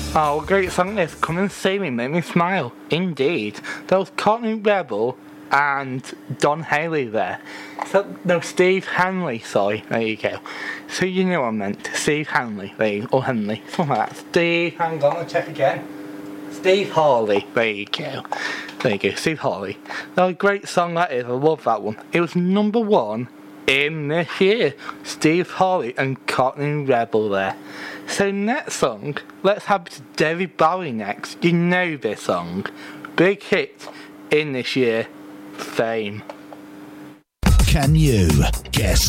Oh, great song this. Come and See Me, Make Me Smile. Indeed. There was Courtney Rebel and Don Haley there. So, no, Steve Hanley, sorry. There you go. So you know what I meant. Steve Hanley. There you go. Or Hanley. Something like that. Steve, hang on, I'll check again. Steve Hawley. There you go. There you go. Steve Hawley. That was a great song that is. I love that one. It was number 1 in this year. Steve Hawley and Courtney Rebel there. So next song, let's have David Bowie next. You know this song. Big hit in this year. Fame. Can you guess